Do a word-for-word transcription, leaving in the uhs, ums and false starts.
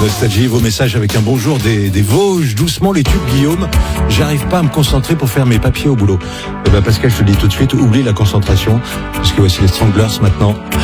Nostalgie, vos messages avec un bonjour des, des Vosges. Doucement les tubes, Guillaume. J'arrive pas à me concentrer pour faire mes papiers au boulot. Eh ben Pascal, je te le dis tout de suite, oublie la concentration. Parce que voici les Stranglers maintenant.